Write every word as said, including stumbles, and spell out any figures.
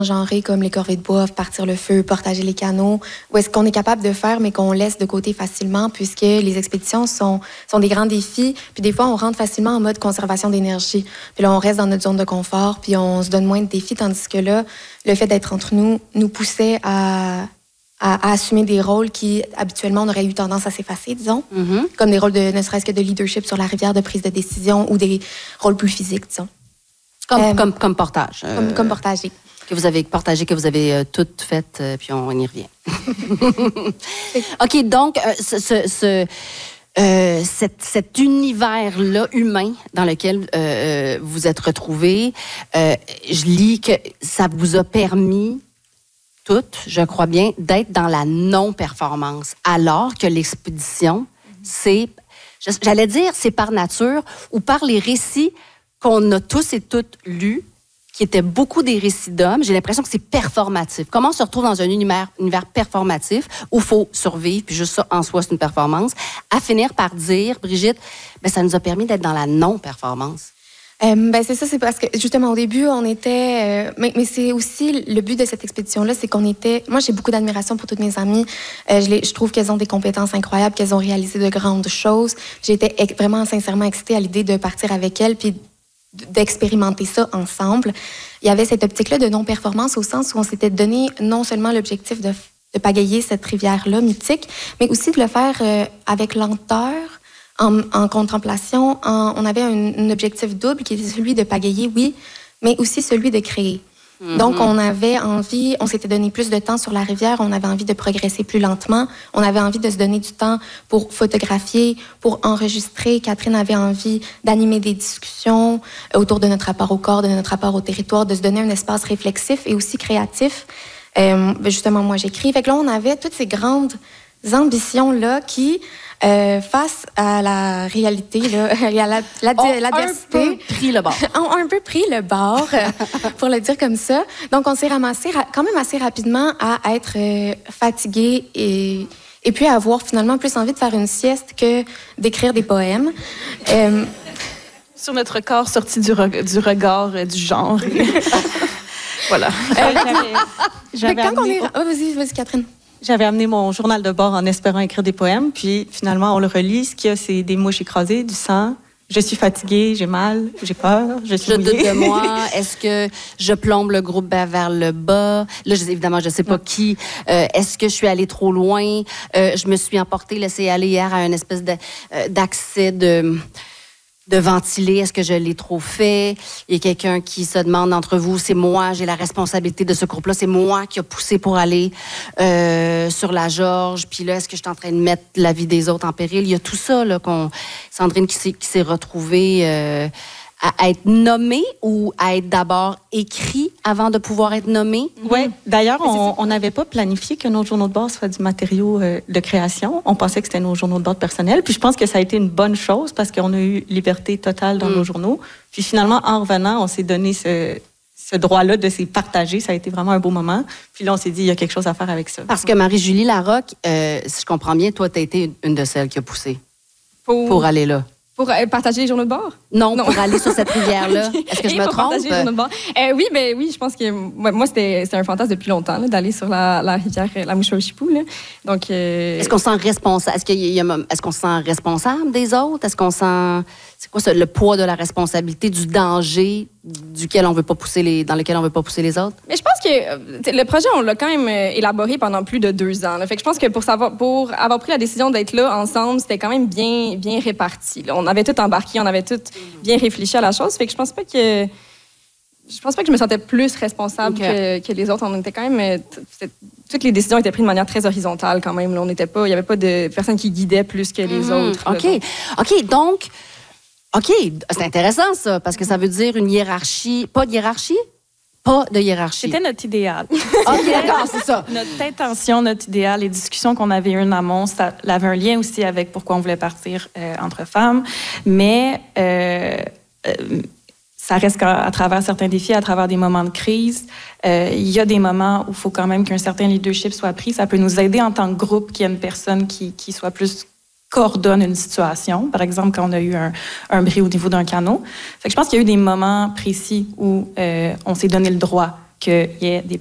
genrées comme les corvées de bois, partir le feu, partager les canaux, ou est-ce qu'on est capable de faire, mais qu'on laisse de côté facilement, puisque les expéditions sont, sont des grands défis, puis des fois, on rentre facilement en mode conservation d'énergie. Puis là, on reste dans notre zone de confort, puis on se donne moins de défis, tandis que là, le fait d'être entre nous nous poussait à, à, à assumer des rôles qui, habituellement, on aurait eu tendance à s'effacer, disons, mm-hmm. comme des rôles de, ne serait-ce que de leadership sur la rivière, de prise de décision, ou des rôles plus physiques, disons. Comme, euh, comme, comme portage. Comme, euh... comme portage, oui. Que vous avez partagé, que vous avez euh, tout fait, euh, puis on, on y revient. OK, donc, euh, ce, ce, ce, euh, cet, cet univers-là humain dans lequel euh, vous êtes retrouvés, euh, je lis que ça vous a permis, toutes, je crois bien, d'être dans la non-performance, alors que l'expédition, c'est, j'allais dire, c'est par nature ou par les récits qu'on a tous et toutes lus, qui étaient beaucoup des récits d'hommes. J'ai l'impression que c'est performatif. Comment on se retrouve dans un univers, univers performatif où il faut survivre, puis juste ça, en soi, c'est une performance, à finir par dire, Brigitte, ben, ça nous a permis d'être dans la non-performance. Euh, ben c'est ça, c'est parce que justement au début on était, euh, mais, mais c'est aussi le but de cette expédition-là, c'est qu'on était. Moi j'ai beaucoup d'admiration pour toutes mes amies. Euh, je, les, je trouve qu'elles ont des compétences incroyables, qu'elles ont réalisé de grandes choses. J'étais vraiment sincèrement excitée à l'idée de partir avec elles, puis d'expérimenter ça ensemble. Il y avait cette optique-là de non-performance au sens où on s'était donné non seulement l'objectif de, de pagayer cette rivière-là mythique, mais aussi de le faire euh, avec lenteur, en, en contemplation. En, on avait un, un objectif double qui était celui de pagayer, oui, mais aussi celui de créer. Mm-hmm. Donc, on avait envie, on s'était donné plus de temps sur la rivière, on avait envie de progresser plus lentement, on avait envie de se donner du temps pour photographier, pour enregistrer. Catherine avait envie d'animer des discussions autour de notre rapport au corps, de notre rapport au territoire, de se donner un espace réflexif et aussi créatif. Euh, justement, moi, j'écris. Fait que là, on avait toutes ces grandes ambitions-là qui, euh, face à la réalité, là, à la, la, la, l'adversité, ont un peu pris le bord. ont un peu pris le bord, pour le dire comme ça. Donc, on s'est ramassé quand même assez rapidement à être euh, fatigués et, et puis à avoir finalement plus envie de faire une sieste que d'écrire des poèmes. Euh, Sur notre corps sorti du, re- du regard euh, du genre. Voilà. Euh, j'avais, j'avais quand amené... on est... oh, vas-y, vas-y, Catherine. J'avais amené mon journal de bord en espérant écrire des poèmes, puis finalement, on le relit. Ce qu'il y a, c'est des mouches écrasées, du sang. Je suis fatiguée, j'ai mal, j'ai peur, je suis Je mouillée. doute de moi. Est-ce que je plombe le groupe vers le bas? Là, je, évidemment, je ne sais pas non. qui. Euh, est-ce que je suis allée trop loin? Euh, je me suis emportée, laissée aller hier à une espèce de, euh, d'accès de... de ventiler, est-ce que je l'ai trop fait? Il y a quelqu'un qui se demande d'entre vous, c'est moi, j'ai la responsabilité de ce groupe-là, c'est moi qui a poussé pour aller euh, sur la George, puis là, est-ce que je suis en train de mettre la vie des autres en péril? Il y a tout ça, là, qu'on... Sandrine qui s'est, qui s'est retrouvée euh, à être nommée ou à être d'abord écrit avant de pouvoir être nommée? Oui, d'ailleurs, on n'avait pas planifié que nos journaux de bord soient du matériau euh, de création. On pensait que c'était nos journaux de bord personnels. Puis je pense que ça a été une bonne chose parce qu'on a eu liberté totale dans mm. nos journaux. Puis finalement, en revenant, on s'est donné ce, ce droit-là de s'y partager. Ça a été vraiment un beau moment. Puis là, on s'est dit, il y a quelque chose à faire avec ça. Parce que Marie-Julie Larocque, euh, si je comprends bien, toi, tu as été une de celles qui a poussé pour, pour aller là. Pour euh, partager les journaux de bord? Non, non, pour aller sur cette rivière-là. Okay. Est-ce que je me pour trompe? Partager les journaux de bord. Euh, oui, ben, oui, je pense que moi, c'était, c'était un fantasme depuis longtemps là, d'aller sur la, la rivière, la Mouche-au-Chipou. Là. Donc, euh... Est-ce qu'on se sent responsable? Est-ce, qu'il y a, est-ce qu'on se sent responsable des autres? Est-ce qu'on sent... C'est quoi ça, le poids de la responsabilité, du danger duquel on veut pas pousser les, dans lequel on veut pas pousser les autres? Mais je pense que le projet, on l'a quand même élaboré pendant plus de deux ans. Là. Fait que je pense que pour, savoir, pour avoir pris la décision d'être là ensemble, c'était quand même bien, bien réparti. Là. On avait tout embarqué, on avait tout bien réfléchi à la chose. Fait que je pense pas que je pense pas que je me sentais plus responsable okay. que, que les autres. On était quand même toutes les décisions étaient prises de manière très horizontale quand même. Là. On n'était pas, il y avait pas de personne qui guidait plus que les mmh. autres. Ok, là, ok, donc. OK, c'est intéressant, ça, parce que ça veut dire une hiérarchie. Pas de hiérarchie? Pas de hiérarchie. C'était notre idéal. OK, d'accord, c'est ça. Notre intention, notre idéal, les discussions qu'on avait eues en amont, ça avait un lien aussi avec pourquoi on voulait partir euh, entre femmes. Mais euh, euh, ça reste qu'à à travers certains défis, à travers des moments de crise, euh, il y a des moments où il faut quand même qu'un certain leadership soit pris. Ça peut nous aider en tant que groupe qu'il y ait une personne qui, qui soit plus coordonne une situation. Par exemple, quand on a eu un, un bris au niveau d'un canot. Fait que je pense qu'il y a eu des moments précis où euh, on s'est donné le droit qu'il y ait des